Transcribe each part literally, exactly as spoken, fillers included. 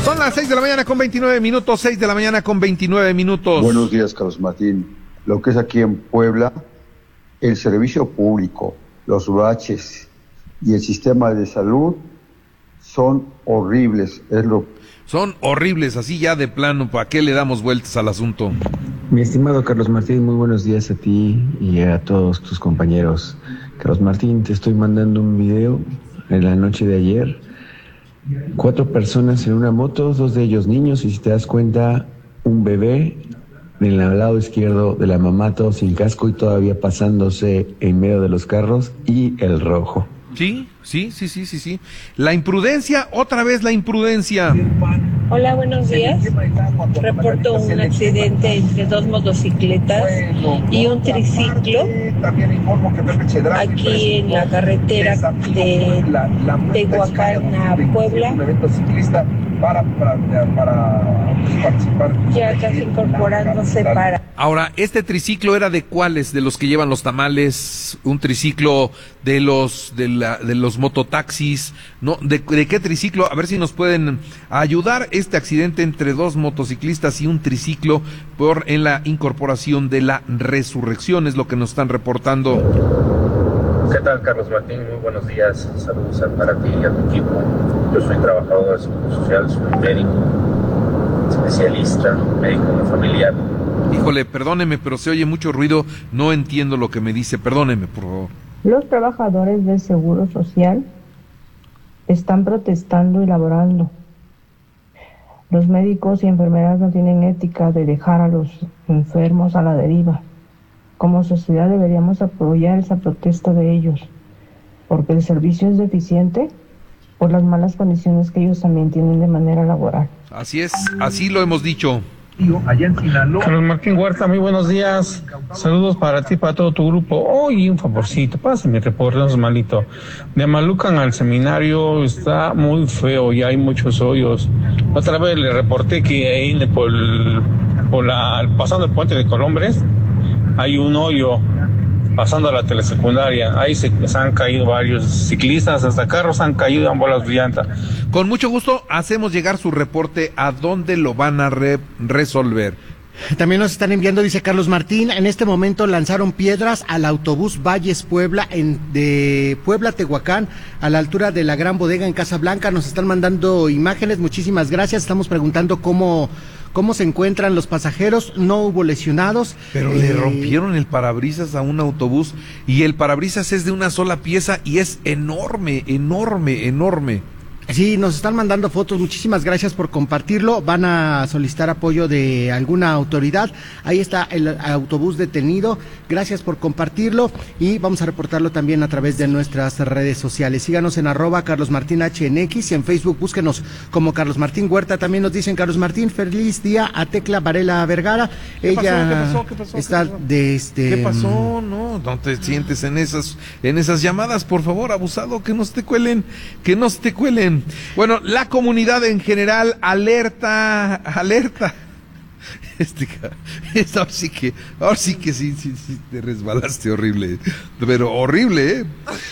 Son las seis de la mañana con veintinueve minutos, seis de la mañana con veintinueve minutos. Buenos días, Carlos Martín. Lo que es aquí en Puebla, el servicio público, los baches y el sistema de salud son horribles. Es lo... Son horribles, así ya de plano, ¿para qué le damos vueltas al asunto? Mi estimado Carlos Martín, muy buenos días a ti y a todos tus compañeros. Carlos Martín, te estoy mandando un video en la noche de ayer. Cuatro personas en una moto, dos de ellos niños, y si te das cuenta, un bebé en el lado izquierdo de la mamá, todo sin casco y todavía pasándose en medio de los carros, y el rojo. Sí, sí, sí, sí, sí, sí. La imprudencia, otra vez la imprudencia. Hola, buenos días. Reporto un accidente entre dos motocicletas y un triciclo aquí en la carretera de Tehuacán a Puebla. Para, para, para participar. Ya casi incorporándose para. Ahora, ¿este triciclo era de cuáles? ¿De los que llevan los tamales? ¿Un triciclo de los de, la, de los mototaxis? ¿No? ¿De, ¿De qué triciclo? A ver si nos pueden ayudar. Este accidente entre dos motociclistas y un triciclo por en la incorporación de la Resurrección es lo que nos están reportando. ¿Qué tal, Carlos Martín? Muy buenos días. Saludos para ti y a tu equipo. Yo soy trabajador de seguridad social, soy médico, especialista, médico familiar. Híjole, perdóneme, pero se oye mucho ruido, no entiendo lo que me dice, perdóneme, por favor. Los trabajadores del Seguro Social están protestando y laborando. Los médicos y enfermeras no tienen ética de dejar a los enfermos a la deriva. Como sociedad deberíamos apoyar esa protesta de ellos, porque el servicio es deficiente por las malas condiciones que ellos también tienen de manera laboral. Así es, así lo hemos dicho. Carlos Martín Huerta, muy buenos días. Saludos para ti, para todo tu grupo. Oye, un favorcito, pásame mi reporte, no es malito. De Malucan al seminario está muy feo y hay muchos hoyos. Otra vez le reporté que ahí por, el, por la, pasando el puente de Colombres hay un hoyo pasando a la telesecundaria. Ahí se, se han caído varios ciclistas, hasta carros han caído en bolas brillantes. Con mucho gusto hacemos llegar su reporte a dónde lo van a re- resolver. También nos están enviando, dice Carlos Martín, en este momento lanzaron piedras al autobús Valles Puebla, en, de Puebla a Tehuacán, a la altura de la Gran Bodega en Casablanca. Nos están mandando imágenes, muchísimas gracias. Estamos preguntando cómo... ¿Cómo se encuentran los pasajeros? No hubo lesionados. Pero eh... le rompieron el parabrisas a un autobús y el parabrisas es de una sola pieza y es enorme, enorme, enorme. Sí, nos están mandando fotos, muchísimas gracias por compartirlo. Van a solicitar apoyo de alguna autoridad. Ahí está el autobús detenido, gracias por compartirlo y vamos a reportarlo también a través de nuestras redes sociales. Síganos en arroba Carlos Martín H N X y en Facebook búsquenos como Carlos Martín Huerta. También nos dicen Carlos Martín, feliz día a Tecla Varela Vergara. ¿Qué Ella pasó? ¿Qué pasó? ¿Qué pasó? está ¿Qué pasó? de este... ¿Qué pasó? No, no te sientes en esas, en esas llamadas, por favor, abusado, que no se te cuelen, que no se te cuelen. Bueno, la comunidad en general alerta, alerta. Este, este ahora sí que, ahora sí que sí, sí, sí, te resbalaste horrible, pero horrible, ¿eh?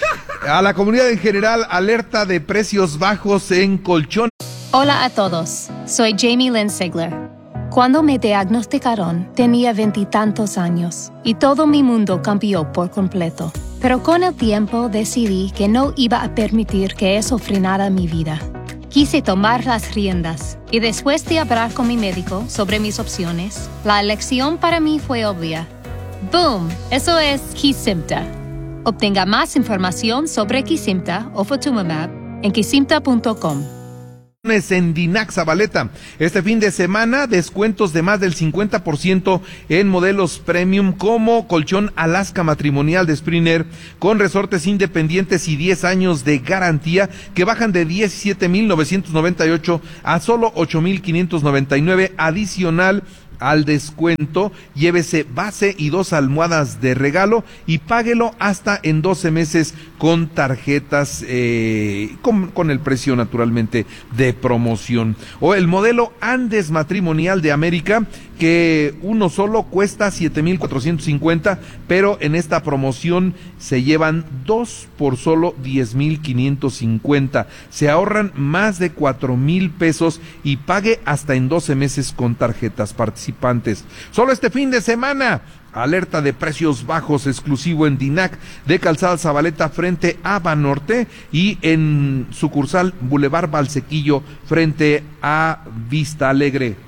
A la comunidad en general alerta de precios bajos en colchón. Hola a todos, soy Jamie Lynn Sigler. Cuando me diagnosticaron, tenía veintitantos años y todo mi mundo cambió por completo. Pero con el tiempo decidí que no iba a permitir que eso frenara mi vida. Quise tomar las riendas y después de hablar con mi médico sobre mis opciones, la elección para mí fue obvia. ¡Boom! Eso es Kesimpta. Obtenga más información sobre Kesimpta o Ofatumumab en kesimpta punto com. En Dinac Zabaleta. Este fin de semana, descuentos de más del cincuenta por ciento en modelos premium como colchón Alaska matrimonial de Springer con resortes independientes y diez años de garantía que bajan de diecisiete mil novecientos noventa y ocho a solo ocho mil quinientos noventa y nueve. Adicional, al descuento, llévese base y dos almohadas de regalo y páguelo hasta en doce meses con tarjetas, eh, con, con el precio naturalmente de promoción. O el modelo Andes Matrimonial de América, que uno solo cuesta siete mil cuatrocientos cincuenta, pero en esta promoción se llevan dos por solo diez mil quinientos cincuenta. Se ahorran más de cuatro mil pesos y pague hasta en doce meses con tarjetas participantes. Solo este fin de semana, alerta de precios bajos exclusivo en Dinac de Calzada Zabaleta frente a Banorte y en sucursal Boulevard Valsequillo frente a Vista Alegre.